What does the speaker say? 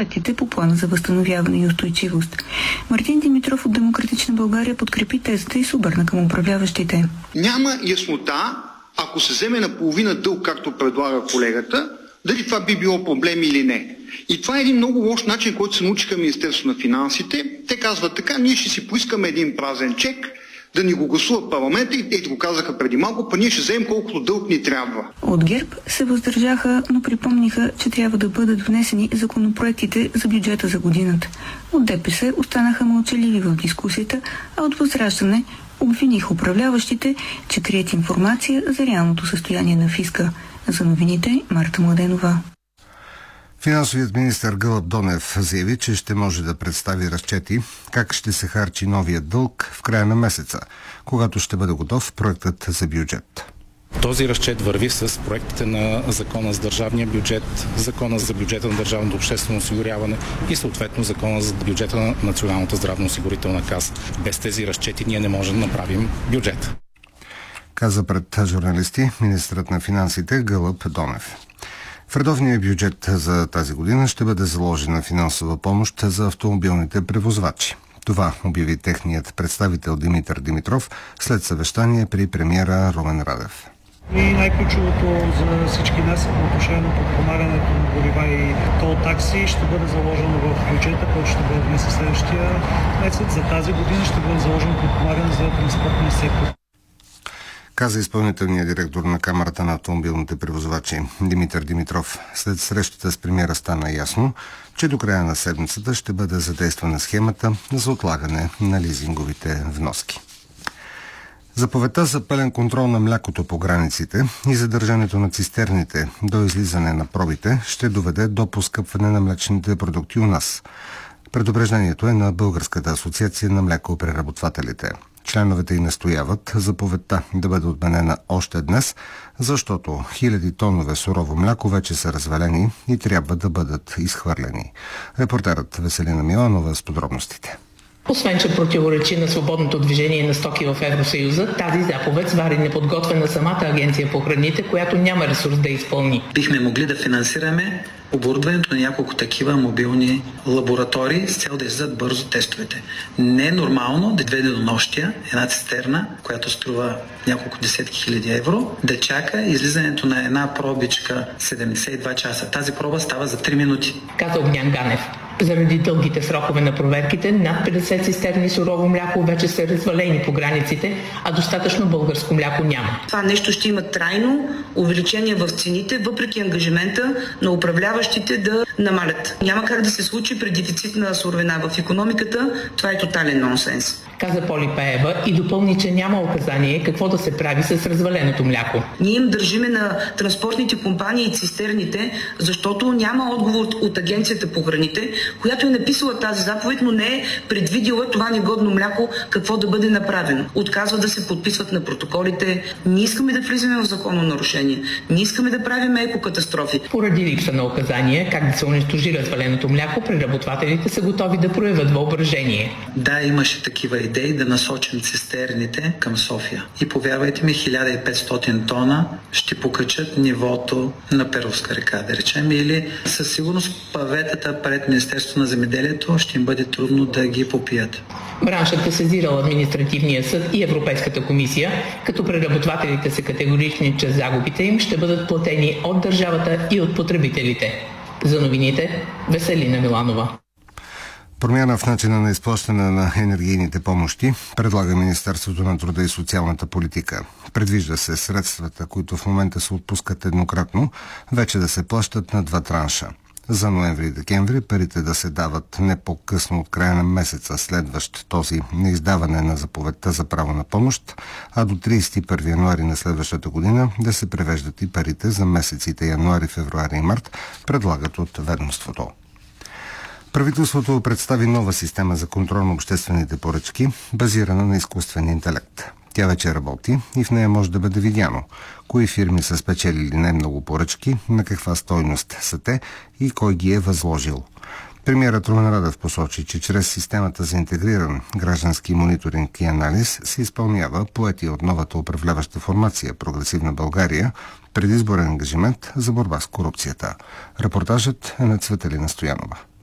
проектите по плана за възстановяване и устойчивост. Мартин Димитров от Демократична България подкрепи тезата и се обърна към управляващите. Няма яснота, ако се вземе наполовина дълг, както предлага колегата, дали това би било проблем или не. И това е един много лош начин, който се научиха Министерството на финансите. Те казват така: ние ще си поискаме един празен чек, да ни го гласува парламента, и го казаха преди малко, па ние ще вземем колкото дълг ни трябва. От ГЕРБ се въздържаха, но припомниха, че трябва да бъдат внесени законопроектите за бюджета за годината. От ДПС останаха мълчаливи в дискусията, а от ВЪЗРАЖДАНЕ обвиниха управляващите, че крият информация за реалното състояние на фиска. За новините Марта Младенова. Финансовият министър Гълъб Донев заяви, че ще може да представи разчети как ще се харчи новия дълг в края на месеца, когато ще бъде готов проектът за бюджет. Този разчет върви с проектите на Закона за държавния бюджет, Закона за бюджета на държавното обществено осигуряване и съответно Закона за бюджета на Националната здравноосигурителна каса. Без тези разчети ние не можем да направим бюджет. Каза пред журналисти министърът на финансите Гълъб Донев. В редовния бюджет за тази година ще бъде заложена финансова помощ за автомобилните превозвачи. Това обяви техният представител Димитър Димитров след съвещание при премиера Румен Радев. И най-ключовото за всички нас по отношение на подпомагането на горива и тол такси ще бъде заложено в бюджета, който ще бъде внесен следващия месец. За тази година ще бъде заложено подпомагане за транспортния сектор. Каза изпълнителният директор на Камарата на автомобилните превозвачи Димитър Димитров. След срещата с премиера стана ясно, че до края на седмицата ще бъде задействана схемата за отлагане на лизинговите вноски. Заповедта за пълен контрол на млякото по границите и задържането на цистерните до излизане на пробите ще доведе до поскъпване на млечните продукти у нас. Предупреждението е на Българската асоциация на млекопреработвателите. Членовете й настояват заповедта да бъде отменена още днес, защото хиляди тонове сурово мляко вече са развалени и трябва да бъдат изхвърлени. Репортерът Веселина Миланова с подробностите. Освен, че противоречи на свободното движение на стоки в Евросъюза, тази заповед свари неподготвена самата агенция по храните, която няма ресурс да изпълни. Бихме могли да финансираме оборудването на няколко такива мобилни лаборатории с цел да излизат бързо тестовете. Не е нормално да две денонощия една цистерна, която струва няколко десетки хиляди евро, да чака излизането на една пробичка 72 часа. Тази проба става за 3 минути. Каза Огнян Ганев. Заради дългите срокове на проверките, над 50 цистерни сурово мляко вече са развалени по границите, а достатъчно българско мляко няма. Това нещо ще има трайно увеличение в цените, въпреки ангажимента на управляващите да намалят. Няма как да се случи при дефицит на суровина в икономиката. Това е тотален нонсенс. Каза Поли Пеева и допълни, че няма указание какво да се прави с разваленото мляко. Ние им държиме на транспортните компании и цистерните, защото няма отговор от Агенцията по храните, която е написала тази заповед, но не е предвидила това негодно мляко какво да бъде направено. Отказва да се подписват на протоколите. Не искаме да влизаме в закононарушение. Не искаме да правим екокатастрофи. Поради липса на указания как да се унищожи разваленото мляко, преработвателите са готови да проявят въображение. Да, имаше такива идеи да насочим цистерните към София. И повярвайте ми, 1500 тона ще покачат нивото на Перовска река, да речем, или със сигурност паветата пред Министерството на земеделието ще им бъде трудно да ги попият. Браншът е сезирал административния съд и Европейската комисия, като преработвателите са категорични, че загубите им ще бъдат платени от държавата и от потребителите. За новините Веселина Миланова. Промяна в начина на изплащане на енергийните помощи предлага Министерството на труда и социалната политика. Предвижда се средствата, които в момента се отпускат еднократно, вече да се плащат на 2 транша. За ноември и декември парите да се дават не по-късно от края на месеца, следващ този на издаване на заповедта за право на помощ, а до 31 януари на следващата година да се превеждат и парите за месеците януари, февруари и март, предлагат от ведомството. Правителството представи нова система за контрол на обществените поръчки, базирана на изкуствен интелект. Тя вече работи и в нея може да бъде видяно кои фирми са спечелили най-много поръчки, на каква стойност са те и кой ги е възложил. Премиерът Румен Радев посочи, че чрез системата за интегриран граждански мониторинг и анализ се изпълнява поетия от новата управляваща формация Прогресивна България предизборен ангажимент за борба с корупцията. Репортажът е на Цветелина Стоянова.